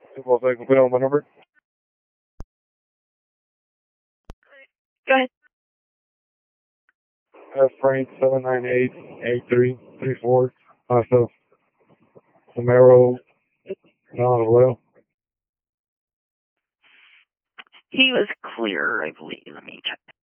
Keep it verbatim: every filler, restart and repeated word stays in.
Well, I can put on my number. Go ahead. F Frank seven nine eight eight three three four. Uh, so Camaro, not a well. He was clear, I believe. Let me check.